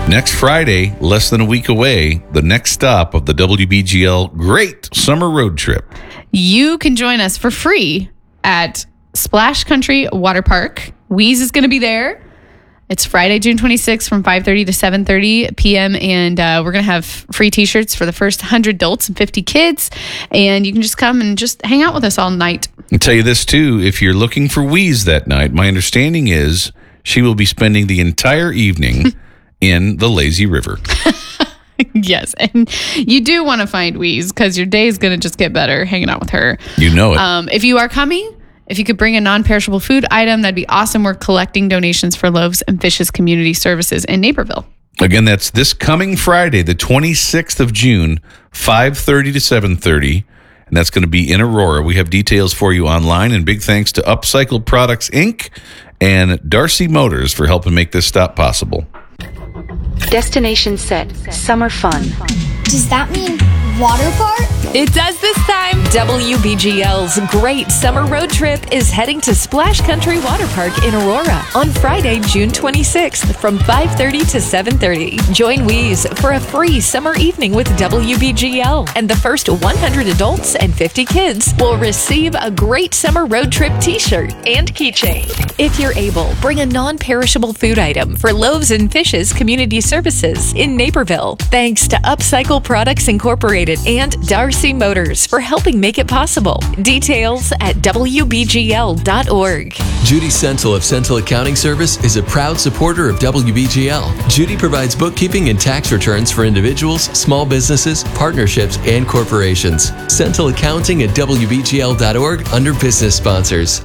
Next Friday, less than a week away, the next stop of the WBGL Great Summer Road Trip. You can join us for free at Splash Country Water Park. Wheeze is going to be there. It's Friday, June 26th from 5:30 to 7:30 p.m. And we're going to have free T-shirts for the first 100 adults and 50 kids. And you can just come and just hang out with us all night. I'll tell you this, too. If you're looking for Wheeze that night, my understanding is she will be spending the entire evening in the lazy river. Yes. And you do want to find Wheeze because your day is going to just get better hanging out with her. You know it. If you are coming, if you could bring a non-perishable food item, that'd be awesome. We're collecting donations for Loaves and Fishes Community Services in Naperville. Again, that's this coming Friday, the 26th of June, 5:30 to 7:30. And that's going to be in Aurora. We have details for you online. And big thanks to Upcycled Products, Inc. and Darcy Motors for helping make this stop possible. Destination set. Summer fun. Does that mean water park? It does this time. WBGL's Great Summer Road Trip is heading to Splash Country Water Park in Aurora on Friday, June 26th from 5:30 to 7:30. Join Wheeze for a free summer evening with WBGL, and the first 100 adults and 50 kids will receive a Great Summer Road Trip t-shirt and keychain. If you're able, bring a non-perishable food item for Loaves and Fishes Community Services in Naperville. Thanks to Upcycle Products Incorporated and Darcy Motors for helping make it possible. Details at WBGL.org. Judy Sentel of Sentel Accounting Service is a proud supporter of WBGL. Judy provides bookkeeping and tax returns for individuals, small businesses, partnerships, and corporations. Sentel Accounting at WBGL.org under business sponsors.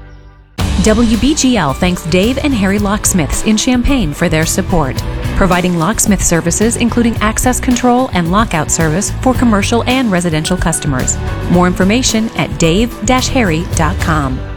WBGL thanks Dave and Harry Locksmiths in Champaign for their support, providing locksmith services including access control and lockout service for commercial and residential customers. More information at dave-harry.com.